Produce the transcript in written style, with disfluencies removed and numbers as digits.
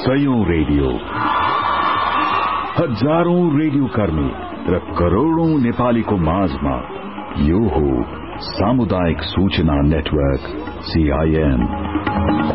सयौं radio, हजारौं radio कर्मी र करोड़ौं नेपालीको माझमा यो हो सामुदायिक सूचना नेटवर्क CIN।